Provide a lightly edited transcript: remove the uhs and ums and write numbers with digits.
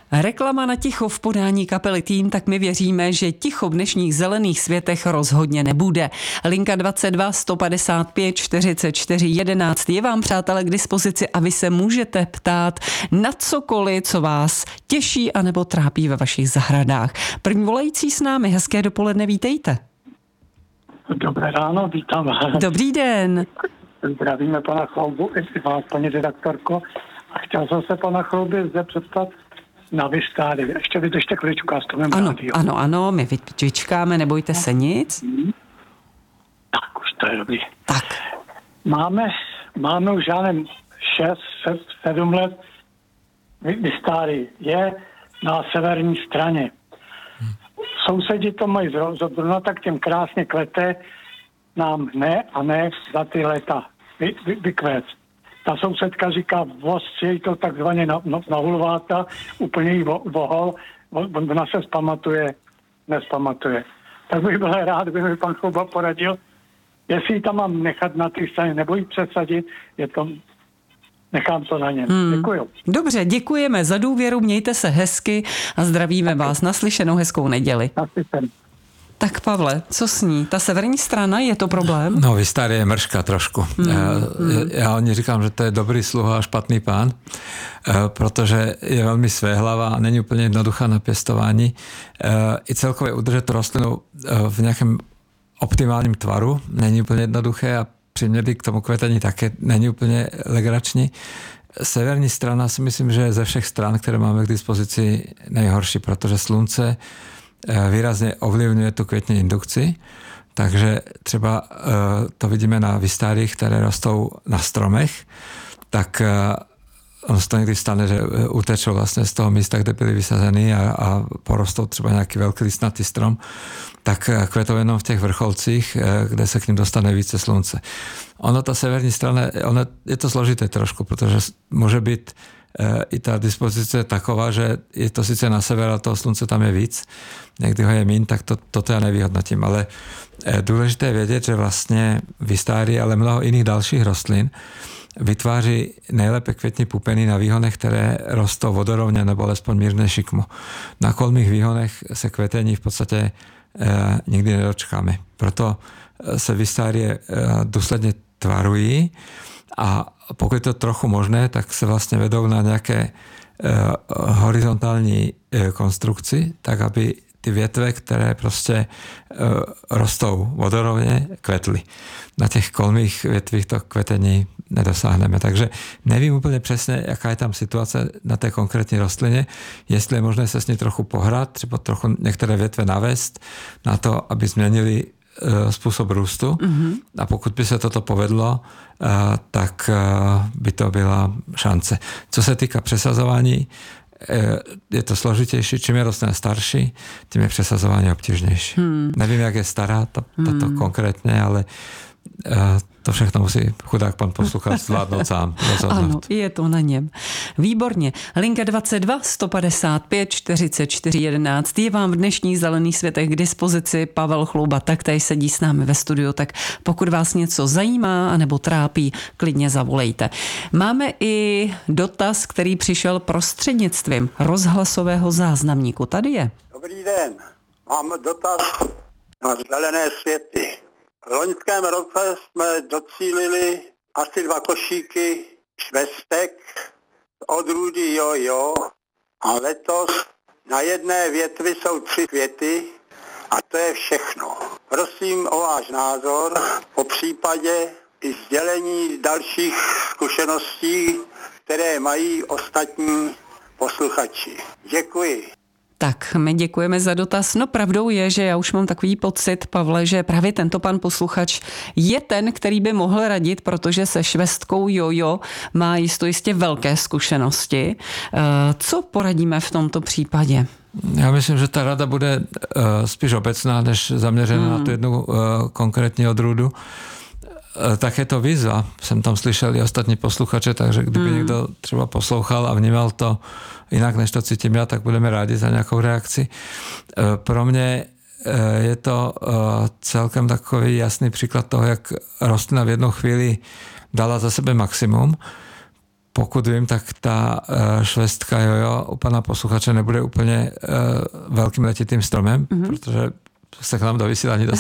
Reklama na ticho v podání kapely Tým, tak my věříme, že ticho v dnešních zelených světech rozhodně nebude. Linka 22 155 44 11 je vám, přátelé, k dispozici a vy se můžete ptát na cokoliv, co vás těší anebo trápí ve vašich zahradách. První volající s námi, hezké dopoledne, vítejte. Dobré ráno, vítám vás. Dobrý den. Zdravíme pana Chloubu, i vás, paní redaktorko. A chtěl jsem se pana Chlouby zde představit na Vystády. Ještě vydržte chviličku, já s tom Ano, my vyčkáme, nebojte se nic. Tak, už to je dobrý. Tak. Máme už žádném 6-7 let Vystády. Je na severní straně. Sousedi to mají zrovna tak těm krásně kvete, nám ne za ty léta vykvést. Ta sousedka říká, je to takzvaně na hulváta, úplně jí vohol, ona se nespamatuje. Tak bych byl rád, kdyby mi pan Chlouba poradil, jestli ji tam mám nechat na té straně, nebo ji přesadit, nechám to na něm. Děkuju. Dobře, děkujeme za důvěru, mějte se hezky a zdravíme vás. Naslyšenou, hezkou neděli. Naslyšenou. Tak Pavle, co s ní? Ta severní strana, je to problém? No, Vystády je mrška trošku. Já o ní říkám, že to je dobrý sluha a špatný pán, protože je velmi svéhlava a není úplně jednoduchá na pěstování. I celkově udržet tu rostlinu v nějakém optimálním tvaru není úplně jednoduché a přiměli k tomu kvetení také není úplně legrační. Severní strana si myslím, že je ze všech stran, které máme k dispozici, nejhorší, protože slunce výrazně ovlivňuje tu květní indukci, takže třeba to vidíme na Vystádích, které rostou na stromech, tak ono se to někdy stane, že utečou vlastně z toho místa, kde byly vysazeny a porostou třeba nějaký velký listnatý strom, tak kvetou jenom v těch vrcholcích, kde se k ním dostane více slunce. Ono, ta severní strana, je to složité trošku, protože může být i ta dispozice taková, že je to sice na sever, ale toho slunce tam je víc, někdy ho je míň, tak toto já nevyhodnotím, ale důležité je vědět, že vlastně Vystády, ale mnoho jiných dalších rostlin vytváří nejlépe květní pupeny na výhonech, které rostou vodorovně nebo alespoň mírné šikmo. Na kolmých výhonech se kvetení v podstatě nikdy nedočkáme. Proto se Vystády důsledně tvarují a pokud je to trochu možné, tak se vlastně vedou na nějaké horizontální konstrukci, tak aby ty větve, které prostě rostou vodorovně, kvetly. Na těch kolmých větvích to kvetení nedosáhneme. Takže nevím úplně přesně, jaká je tam situace na té konkrétní rostlině, jestli je možné se s ní trochu pohrát, třeba trochu některé větve navést na to, aby změnili způsob růstu. A pokud by se toto povedlo, tak by to byla šance. Co se týká přesazování, je to složitější. Čím je rostlina starší, tím je přesazování obtížnější. Nevím, jak je stará tato konkrétně, ale to všechno musí chudák pan posluchač zvládnout sám. Ano, je to na něm. Výborně. Linka 22 155 44 11 je vám v dnešních zelených světech k dispozici. Pavel Chlouba taktéž sedí s námi ve studiu, tak pokud vás něco zajímá anebo trápí, klidně zavolejte. Máme i dotaz, který přišel prostřednictvím rozhlasového záznamníku. Tady je. Dobrý den. Mám dotaz na zelené světy. V loňském roce jsme docílili asi 2 košíky švestek z odrůdy jojo a letos na jedné větvi jsou 3 květy a to je všechno. Prosím o váš názor, po případě i sdělení dalších zkušeností, které mají ostatní posluchači. Děkuji. Tak, my děkujeme za dotaz. No pravdou je, že já už mám takový pocit, Pavle, že právě tento pan posluchač je ten, který by mohl radit, protože se švestkou jojo má jistě velké zkušenosti. Co poradíme v tomto případě? Já myslím, že ta rada bude spíš obecná, než zaměřená na tu jednu konkrétní odrůdu. Tak je to výzva. Jsem tam slyšel i ostatní posluchače, takže kdyby někdo třeba poslouchal a vnímal to jinak, než to cítím já, tak budeme rádi za nějakou reakci. Pro mě je to celkem takový jasný příklad toho, jak rostlina v jednu chvíli dala za sebe maximum, pokud vím, tak ta švestka jojo u pana posluchače nebude úplně velkým letitým stromem, protože se k nám do vysílání